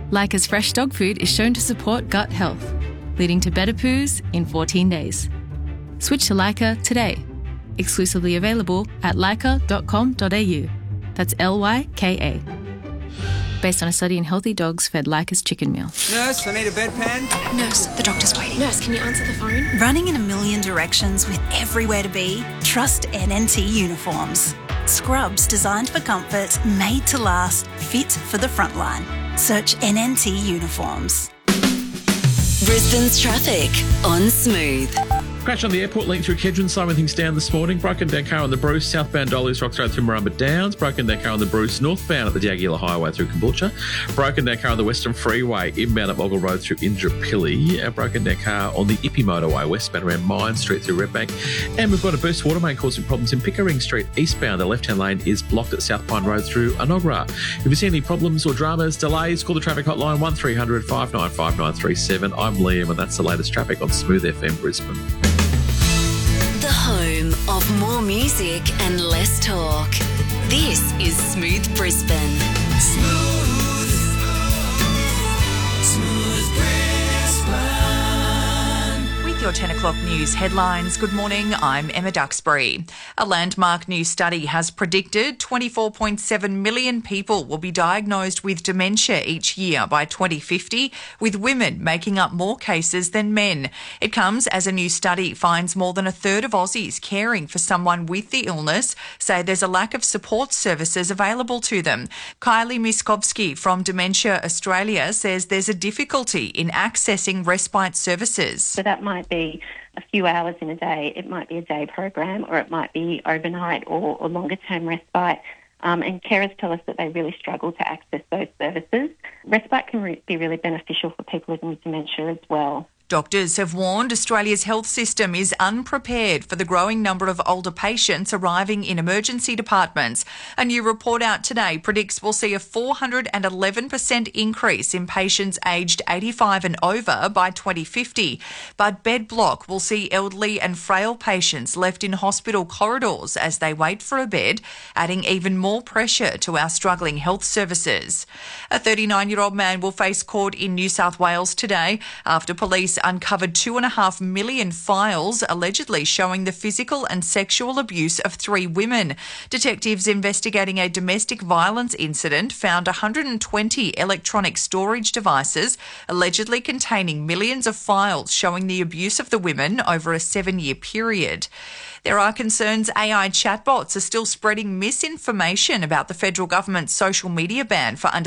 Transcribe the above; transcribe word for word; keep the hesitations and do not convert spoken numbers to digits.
Leica's fresh dog food is shown to support gut health, leading to better poos in fourteen days. Switch to Leica today. Exclusively available at leica dot com dot a u. That's L Y K A. Based on a study in healthy dogs fed Leica's chicken meal. Nurse, I need a bedpan. Nurse, the doctor's waiting. Nurse, can you answer the phone? Running in a million directions with everywhere to be? Trust N N T Uniforms. Scrubs designed for comfort, made to last, fit for the frontline. Search N N T Uniforms. Brisbane's traffic on Smooth. Crash on the airport link through Kedron, slowing things down this morning. Broken down car on the Bruce, southbound Dolly's Rocks Road through Murrumba Downs. Broken down car on the Bruce, northbound at the Jaguar Highway through Caboolture. Broken down car on the Western Freeway, inbound at Moggle Road through Indooroopilly. A broken down car on the Ippy Motorway, westbound around Mine Street through Redbank. And we've got a burst water main causing problems in Pickering Street, eastbound. The left-hand lane is blocked at South Pine Road through Anogra. If you see any problems or dramas, delays, call the traffic hotline one three hundred, five nine five, nine three seven. I'm Liam, and that's the latest traffic on Smooth F M Brisbane. The home of more music and less talk. This is Smooth Brisbane. Smooth. Smooth Brisbane. With your ten o'clock news headlines, good morning, I'm Emma Duxbury. A landmark new study has predicted twenty-four point seven million people will be diagnosed with dementia each year by twenty fifty, with women making up more cases than men. It comes as a new study finds more than a third of Aussies caring for someone with the illness say there's a lack of support services available to them. Kylie Miskovsky from Dementia Australia says there's a difficulty in accessing respite services. So that might be a few hours in a day, it might be a day program, or it might be overnight or, or longer term respite. Um, and carers tell us that they really struggle to access those services. Respite can re- be really beneficial for people living with dementia as well. Doctors have warned Australia's health system is unprepared for the growing number of older patients arriving in emergency departments. A new report out today predicts we'll see a four hundred eleven percent increase in patients aged eighty-five and over by twenty fifty. But bed block will see elderly and frail patients left in hospital corridors as they wait for a bed, adding even more pressure to our struggling health services. A thirty-nine-year-old man will face court in New South Wales today after police uncovered two and a half million files allegedly showing the physical and sexual abuse of three women. Detectives investigating a domestic violence incident found one hundred twenty electronic storage devices allegedly containing millions of files showing the abuse of the women over a seven-year period. There are concerns A I chatbots are still spreading misinformation about the federal government's social media ban for under